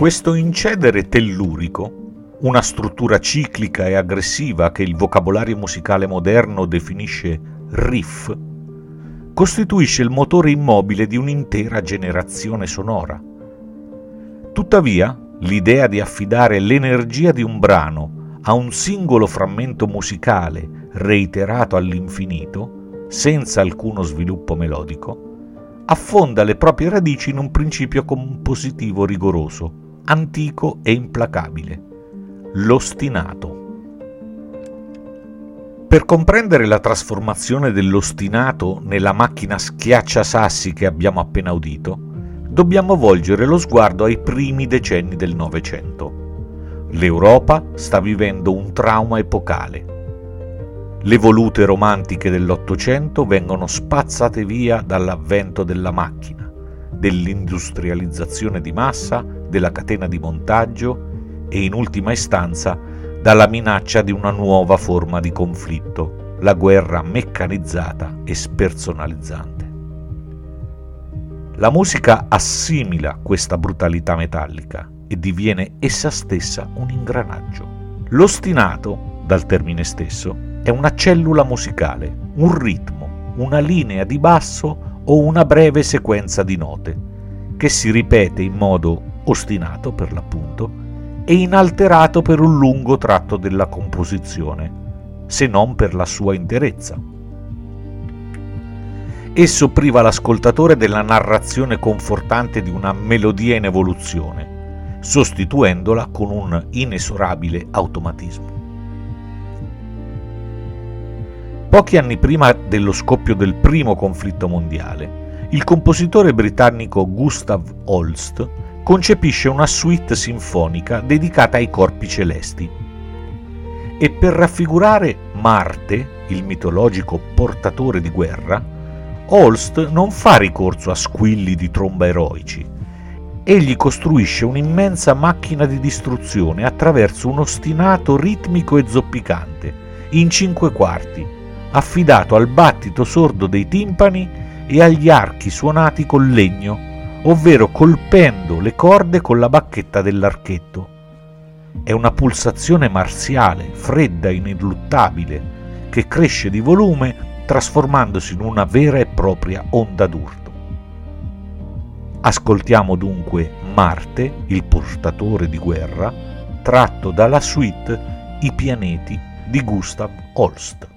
Questo incedere tellurico, una struttura ciclica e aggressiva che il vocabolario musicale moderno definisce riff, costituisce il motore immobile di un'intera generazione sonora. Tuttavia, l'idea di affidare l'energia di un brano a un singolo frammento musicale reiterato all'infinito, senza alcuno sviluppo melodico, affonda le proprie radici in un principio compositivo rigoroso, antico e implacabile: l'ostinato. Per comprendere la trasformazione dell'ostinato nella macchina schiacciasassi che abbiamo appena udito, dobbiamo volgere lo sguardo ai primi decenni del Novecento. L'Europa sta vivendo un trauma epocale. Le volute romantiche dell'Ottocento vengono spazzate via dall'avvento della macchina, dell'industrializzazione di massa, della catena di montaggio e, in ultima istanza, dalla minaccia di una nuova forma di conflitto, la guerra meccanizzata e spersonalizzante. La musica assimila questa brutalità metallica e diviene essa stessa un ingranaggio. L'ostinato, dal termine stesso, è una cellula musicale, un ritmo, una linea di basso o una breve sequenza di note, che si ripete in modo ostinato per l'appunto e inalterato per un lungo tratto della composizione, se non per la sua interezza. Esso priva l'ascoltatore della narrazione confortante di una melodia in evoluzione, sostituendola con un inesorabile automatismo. Pochi anni prima dello scoppio del primo conflitto mondiale, il compositore britannico Gustav Holst concepisce una suite sinfonica dedicata ai corpi celesti. E per raffigurare Marte, il mitologico portatore di guerra, Holst non fa ricorso a squilli di tromba eroici. Egli costruisce un'immensa macchina di distruzione attraverso un ostinato ritmico e zoppicante, in 5 quarti, affidato al battito sordo dei timpani e agli archi suonati col legno, ovvero colpendo le corde con la bacchetta dell'archetto. È una pulsazione marziale, fredda e ineluttabile, che cresce di volume trasformandosi in una vera e propria onda d'urto. Ascoltiamo dunque Marte, il portatore di guerra, tratto dalla suite I pianeti di Gustav Holst.